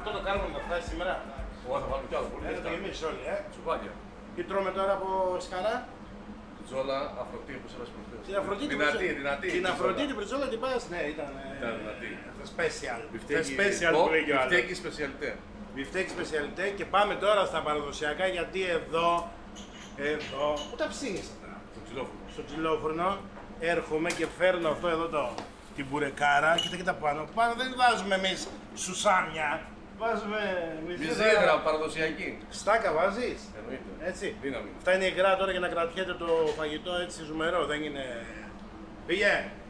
Αυτό το κάνουμε να φτάσει σήμερα. Εγώ θα βάλω κι άλλο πολύ. Το γεμίσεις όλοι, Τσουβάκια. Τι τρώμε τώρα από σκαρά. Τζόλα, Αφροτίτη που σε άρεσε προχθές. Την Αφροτίτη. Δυνατή. Την Αφροτίτη Πριζόλα την πας. Ναι, ήταν δυνατή. Special. Μπιφτέκι που λέγει ο άλλος. Μπιφτέκι σπεσιαλιτέ. Μπιφτέκι σπεσιαλιτέ και πάμε τώρα στα παραδοσιακά γιατί εδώ, πού τα ψήνεις αυτά. Στο ξυλόφωνο. Στο ξυλόφουρνο έρχομαι και φέρνω αυτό εδώ την μπουρεκάρα. Κοίτα πάνω. Πάνω δεν βάζουμε εμείς σουσάμια. Βάζουμε Μυζίδρα, παραδοσιακή. Στάκα βάζεις. Εννοείται. Έτσι. Δύναμη. Αυτά είναι υγρά τώρα για να κρατιέται το φαγητό έτσι ζουμερό. Δεν είναι. Πήγε.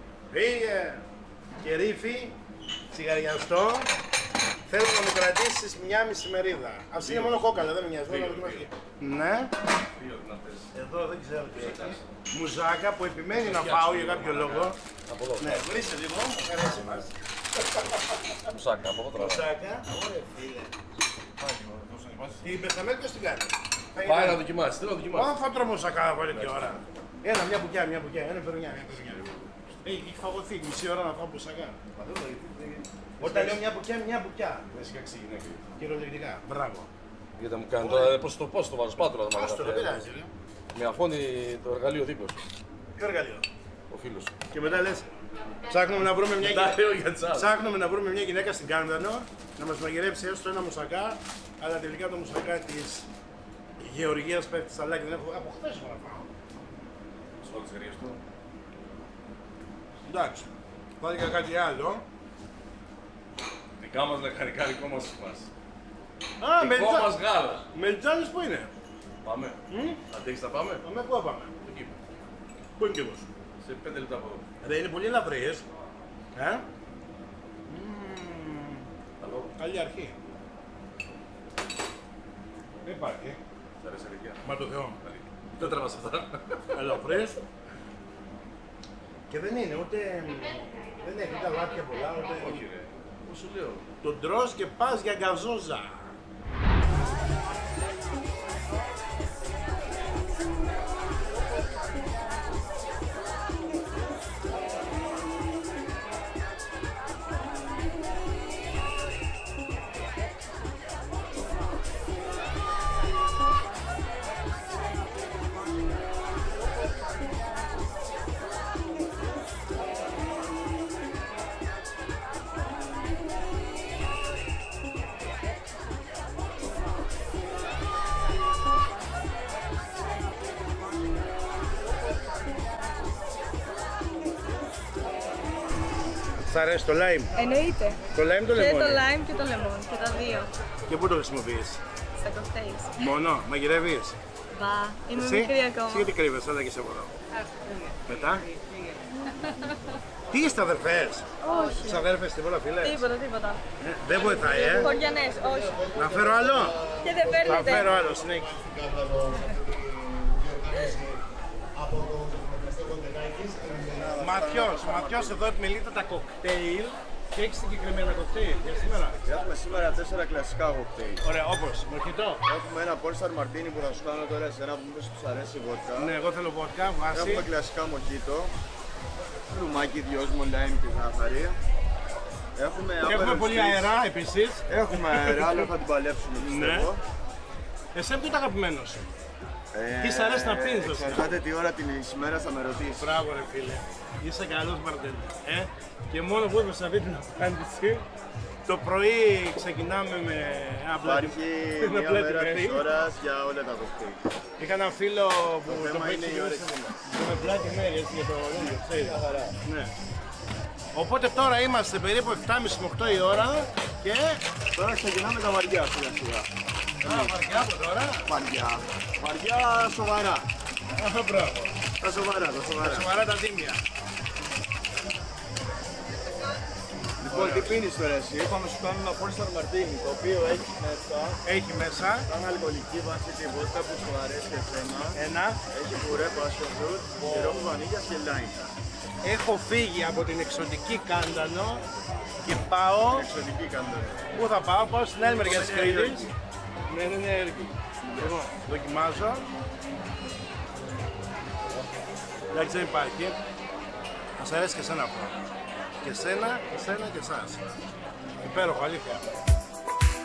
Και ρήφι, τσιγαριαστό. Θέλω να μου κρατήσεις μια μισή μερίδα. Αυτή είναι μόνο κόκαλα, δεν με νοιάζει. Ναι. Δύο δυνατές. Εδώ δεν ξέρω τι έχει. Μουζάκα που επιμένει να φάω για κάποιο λόγο. Από εδώ. Ναι, βρίσκεται λίγο, μου αρέσει μας. Μουσάκα, από εδώ τώρα. Μουζάκα, ωραία φίλε. Την πεσαμέλη ποιος την κάνει. Πάει να δοκιμάσει, θέλω να δοκιμάσει. Πάμε φάτρο μουσακά να βάλει και ώρα. Ένα, μια πουκιά, ένα περουνιά. Έχει φαγωθεί μισή ώρα να φάω μουσακά. Όταν λέω μια πουκιά. Έχει φτιάξει γυναίκα. Κυριολεκτικά, μπράβο. Γιατί μου κάνει τώρα, πώς το βάζω, σπάτουλα το Άστο, δεν πειράζει. Με αφώνει το εργαλείο δίπλα σου. Ποιο εργαλείο. Ο φίλος σου. Και μετά λες, ψάχνουμε να βρούμε μια Τα λέω για τσάπ. Ψάχνουμε να βρούμε μια γυναίκα στην Κάνδανο να μας μαγειρέψει έστω ένα μουσακά, αλλά τελικά το μουσακά της Γεωργίας πέφτει στα λάκια. Δεν έχω από χθες έχω να φάω. Στο τις εταιρείες του. Εντάξει, βάλει κάτι άλλο. Δικά μας λαχανικά, δικό μας μας. Α, Δικό μας γάλα. μελιτζάνες πού είναι. Πάμε. Αντέχεις να πάμε. Πάμε πού πάμε. Εκεί. Πού είναι κι όμως. Σε 5 λεπτά από εδώ. Ρε είναι πολύ ελαφριές. Καλό. Καλή αρχή. Δεν υπάρχει. Σ' αρέσει η ηλικία. Μα το Θεό. Δεν τραβάς αυτά. Ελαφρές. Και δεν είναι ούτε. Δεν έχει τα λάθια πολλά, ούτε. Όχι ρε. Πώς σου λέω. Τον τρως και πας για γκαζόζα. Σ' αρέσει το lime. Εννοείται. Το lime το Και λεμόνι. το lime και το lemon, και τα δύο. Και πού το χρησιμοποιείς. Στα cocktails. Μόνο, μαγειρεύεις. Μπα, είμαι Εσύ, μικρή εσύ ακόμα. γιατί κρύβεσαι, έλα και σε εδώ. Μετά. Τι είστε αδερφές. Όχι. Τις αδέρφες τίποτα φίλες. Τίποτα. Δεν βοηθάει, Χωριανές, όχι. Να φέρω άλλο. Και δεν Θα παίρνετε. φέρω άλλο, συνέχεια. Ματιός εδώ επιμελείται τα κοκτέιλ και έχει συγκεκριμένα κοκτέιλ για σήμερα. Έχουμε σήμερα 4 κλασικά κοκτέιλ. Ωραία, όπως μοχιτό. Έχουμε ένα Polestar Martini που θα σου κάνω τώρα εσένα που μήπως τους αρέσει η βότκα. Ναι, εγώ θέλω βότκα, βάση. Έχουμε κλασικά μοχίτο, λουμάκι, δυόσμο, lime και ζάχαρη. Έχουμε Πολύ spritz. αερά επίσης. Έχουμε αερά, αλλά θα την παλέψουμε πιστεύω. Εσένα ποιο είναι το αγαπημένο σου. Τι σ' αρέσει να πίνεις, βασικά. Εξαρτάται τι ώρα την ημέρα θα με ρωτήσεις. Μπράβο ρε φίλε. Είσαι καλός μπαρτέντερ. Και μόνο που έπρεπε να βρει την απάντηση. Το πρωί ξεκινάμε με απλά Υπάρχει μία μέρα της ώρας για όλα τα κοκτέιλ. Είχα έναν φίλο που Το θέμα είναι η ώρα με πλάτη μέρη έτσι για το ίδιο, ξέρεις. Ναι. Οπότε τώρα είμαστε περίπου 7.30 με 8 η ώρα και... Τώρα ξεκινάμε τα βαριά σιγά σιγά. Βαριά από τώρα. Βαριά σοβαρά. Μπράβο. Τα σοβαρά. Σοβαρά τα τίμια. Λοιπόν, τι πίνεις τώρα εσύ. Είπαμε σου κάνουμε ένα Polestar Martini, το οποίο Έχει μέσα σαν αλκοολική βάση τη βότκα που σου αρέσει και εσένα. ένα. Έχει πουρέ passion fruit, σιρόπι βανίλιας και lime. Έχω φύγει από την εξωτική Κάνδανο και πάω. Εξωτική καντέλα. Πού θα πάω στην άλλη μεριά της Είναι Κρήτης. Νεόρκη. Ναι, είναι Νεόρκη. Λοιπόν, δοκιμάζω. Εντάξει, δεν υπάρχει. Μας αρέσει και εσένα αυτό. Και εσένα, και εσάς. Υπέροχο, αλήθεια.